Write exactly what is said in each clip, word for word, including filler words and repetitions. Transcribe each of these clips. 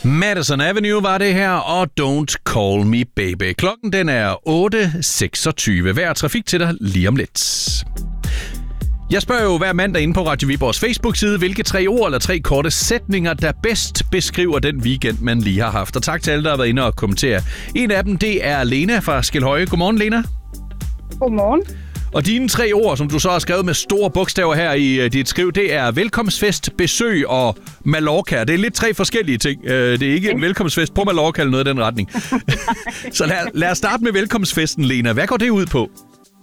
Madison Avenue var det her, og Don't Call Me Baby. Klokken den er otte seksogtyve. Hver trafik til dig lige om lidt. Jeg spørger jo hver mandag inde på Radio Viborgs Facebook-side, hvilke tre ord eller tre korte sætninger, der bedst beskriver den weekend, man lige har haft. Og tak til alle, der har været inde og kommentere. En af dem, det er Lena fra Skelhøje. Godmorgen, Lena. Godmorgen. Og dine tre ord, som du så har skrevet med store bogstaver her i uh, dit skriv, det er velkomstfest, besøg og Mallorca. Det er lidt tre forskellige ting. Uh, det er ikke en velkomstfest på Mallorca eller noget i den retning. Så lad, lad os starte med velkomstfesten, Lena. Hvad går det ud på?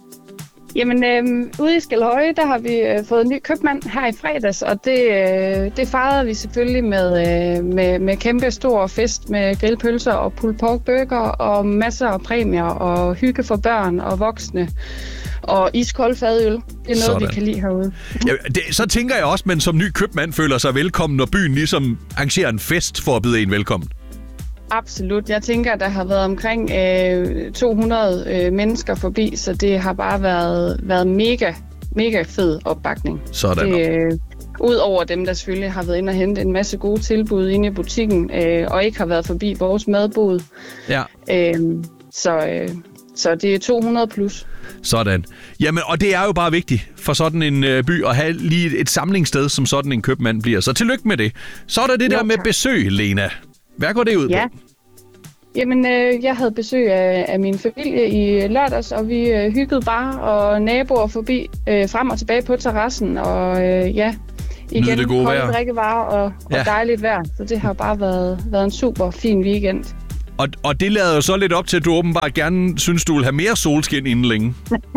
Jamen, øh, ude i Skelhøje, der har vi øh, fået en ny købmand her i fredags, og det, øh, det fejrede vi selvfølgelig med, øh, med, med kæmpe stor fest med grillpølser og pulled pork burger og masser af præmier og hygge for børn og voksne og iskold fadøl. Det er noget, Sådan. vi kan lide herude. Ja, det, så tænker jeg også, at man som ny købmand føler sig velkommen, når byen ligesom arrangerer en fest for at byde en velkommen. Absolut. Jeg tænker, at der har været omkring øh, to hundrede øh, mennesker forbi, så det har bare været, været mega, mega fed opbakning. Sådan. Det, øh, Udover dem, der selvfølgelig har været inde og hente en masse gode tilbud inde i butikken, øh, og ikke har været forbi vores madbod. Ja. Øh, så, øh, så det er to hundrede plus. Sådan. Jamen, og det er jo bare vigtigt for sådan en øh, by at have lige et samlingssted, som sådan en købmand bliver. Så tillykke med det. Så er der det jo, der med besøg, Lena. Hvad går det ud ja. på? Jamen, øh, jeg havde besøg af, af min familie i lørdags, og vi øh, hyggede bare, og naboer forbi, øh, frem og tilbage på terrassen, og øh, ja, igen kolde drikkevarer og, og ja. dejligt vejr. Så det har bare været, været en super fin weekend. Og, og det lader jo så lidt op til, at du åbenbart gerne synes, du vil have mere solskin inden længe.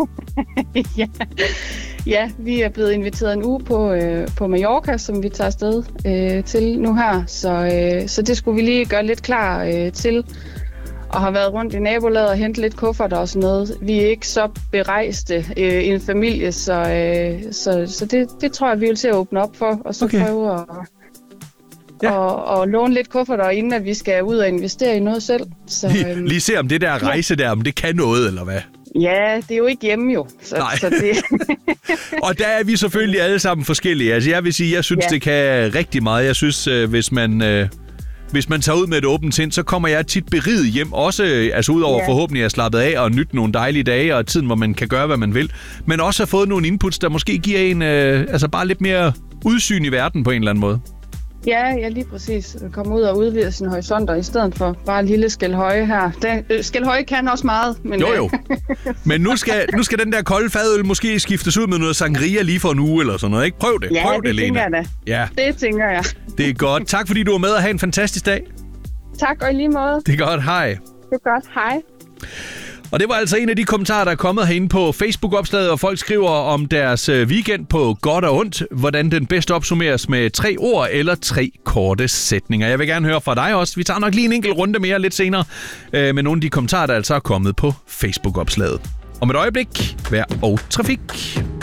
ja. ja, vi er blevet inviteret en uge på, øh, på Mallorca, som vi tager afsted øh, til nu her. Så, øh, så det skulle vi lige gøre lidt klar øh, til. Og har været rundt i nabolaget og hentet lidt kufferter og sådan noget. Vi er ikke så berejste øh, en familie, så, øh, så, så det, det tror jeg, vi vil til at åbne op for. Og så okay. prøve at... Ja. Og, og låne lidt kufferter, inden at vi skal ud og investere i noget selv. Så, lige, øhm, lige se, om det der rejse der, om det kan noget, eller hvad? Ja, det er jo ikke hjemme jo. Så, Nej. Så det... Og der er vi selvfølgelig alle sammen forskellige. Altså, jeg vil sige, jeg synes, ja. det kan rigtig meget. Jeg synes, hvis man... Øh, Hvis man tager ud med et åbent sind, så kommer jeg tit beriget hjem. Også altså ud over ja. forhåbentlig at slappe af og nytte nogle dejlige dage og tiden, hvor man kan gøre, hvad man vil. Men også har fået nogle inputs, der måske giver en øh, altså bare lidt mere udsyn i verden på en eller anden måde. Ja, ja, lige præcis. Komme ud og udvide sine horisonter i stedet for bare en lille Skelhøje her. Den, øh, Skelhøje kan også meget. Men, jo, jo. Men nu skal, nu skal den der kolde fadøl måske skiftes ud med noget sangria lige for en uge eller sådan noget, ikke? Prøv det. Ja, Prøv det, det Lena. tænker jeg da. Ja. Det tænker jeg. Det er godt. Tak fordi du var med og have en fantastisk dag. Tak, og i lige måde. Det er godt. Hej. Det er godt. Hej. Og det var altså en af de kommentarer, der er kommet herinde på Facebook-opslaget, og folk skriver om deres weekend på godt og ondt, hvordan den bedst opsummeres med tre ord eller tre korte sætninger. Jeg vil gerne høre fra dig også. Vi tager nok lige en enkelt runde mere lidt senere øh, med nogle af de kommentarer, der altså er kommet på Facebook-opslaget. Om et øjeblik, vejr og trafik.